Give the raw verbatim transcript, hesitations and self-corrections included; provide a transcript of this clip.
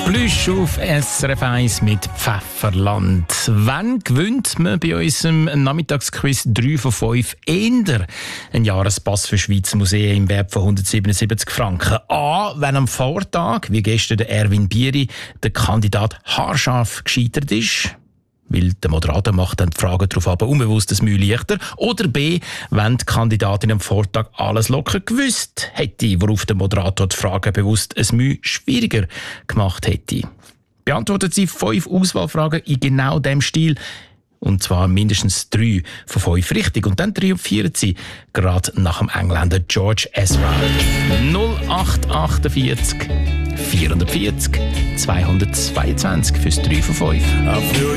Plüsch auf S R F eins mit Pfefferland. Wann gewinnt man bei unserem Nachmittagsquiz drei von fünf eher einen Jahrespass für Schweizer Museen im Wert von hundertsiebenundsiebzig Franken? A. Wenn am Vortag, wie gestern der Erwin Bieri, der Kandidat haarscharf gescheitert ist. Weil der Moderator macht dann die Fragen darauf aber unbewusst das Mühe leichter. Oder B, wenn die Kandidatin am Vortag alles locker gewusst hätte, worauf der Moderator die Fragen bewusst ein Mühe schwieriger gemacht hätte. Beantwortet sie fünf Auswahlfragen in genau dem Stil. Und zwar mindestens drei von fünf richtig. Und dann triumphieren sie gerade nach dem Engländer George Ezra. null acht achtundvierzig vierhundertvierzig zweihundertzweiundzwanzig fürs drei von fünf.